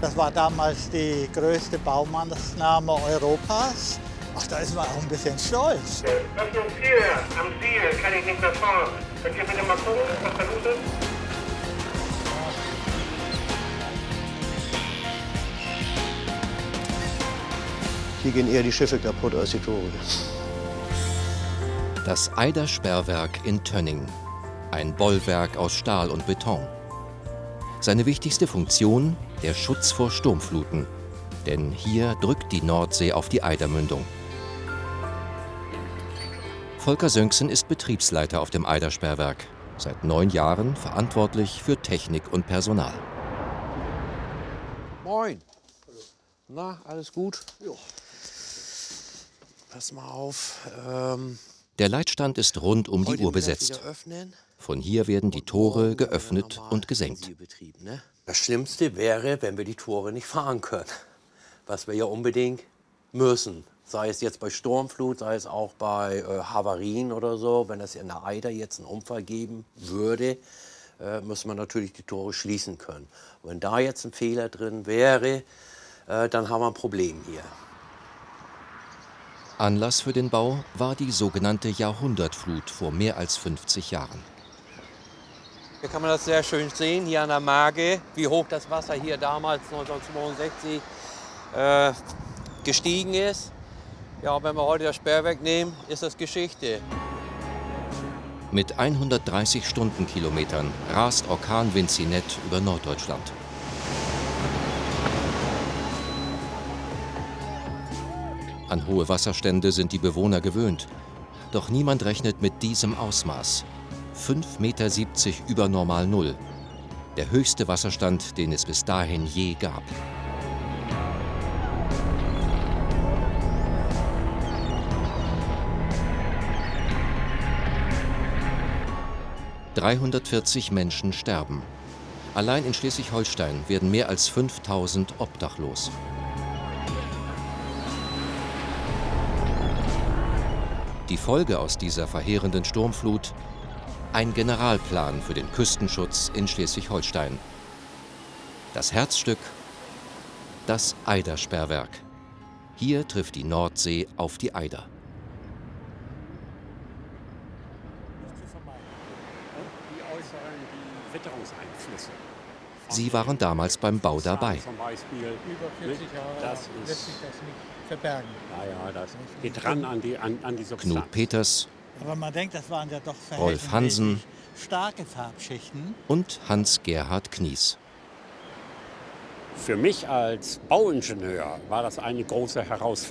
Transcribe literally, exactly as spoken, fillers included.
Das war damals die größte Baumaßnahme Europas. Ach, da ist man auch ein bisschen stolz. Öffnung vier, am Ziel kann ich nicht mehr fahren. Könnt ihr bitte mal gucken, was da los ist? Hier gehen eher die Schiffe kaputt als die Tore. Das Eidersperrwerk in Tönning. Ein Bollwerk aus Stahl und Beton. Seine wichtigste Funktion: der Schutz vor Sturmfluten. Denn hier drückt die Nordsee auf die Eidermündung. Volker Sönksen ist Betriebsleiter auf dem Eidersperrwerk. Seit neun Jahren verantwortlich für Technik und Personal. Moin. Na, alles gut? Ja. Pass mal auf. Ähm, Der Leitstand ist rund um die Uhr besetzt. Von hier werden die Tore geöffnet und gesenkt. Das Schlimmste wäre, wenn wir die Tore nicht fahren können. Was wir ja unbedingt müssen. Sei es jetzt bei Sturmflut, sei es auch bei äh, Havarien oder so. Wenn es in der Eider jetzt einen Unfall geben würde, äh, muss man natürlich die Tore schließen können. Und wenn da jetzt ein Fehler drin wäre, äh, dann haben wir ein Problem hier. Anlass für den Bau war die sogenannte Jahrhundertflut vor mehr als fünfzig Jahren. Hier kann man das sehr schön sehen, hier an der Marge, wie hoch das Wasser hier damals neunzehnhundertzweiundsechzig äh, gestiegen ist. Ja, wenn wir heute das Sperrwerk nehmen, ist das Geschichte. Mit hundertdreißig Stundenkilometern rast Orkan Vincinette über Norddeutschland. An hohe Wasserstände sind die Bewohner gewöhnt. Doch niemand rechnet mit diesem Ausmaß. fünf Meter siebzig über Normal Null. Der höchste Wasserstand, den es bis dahin je gab. dreihundertvierzig Menschen sterben. Allein in Schleswig-Holstein werden mehr als fünftausend obdachlos. Die Folge aus dieser verheerenden Sturmflut: ein Generalplan für den Küstenschutz in Schleswig-Holstein. Das Herzstück: das Eidersperrwerk. Hier trifft die Nordsee auf die Eider. Sie waren damals beim Bau dabei. Zum Beispiel, Über vierzig Jahre das lässt ist, sich das nicht verbergen. naja, das geht ran an die, an, an die Substanz. Knut Peters Aber man denkt, das waren ja doch Rolf Hansen verhältnismäßig starke Farbschichten. und Hans-Gerhard Knies. Für mich als Bauingenieur war das eine große Herausforderung.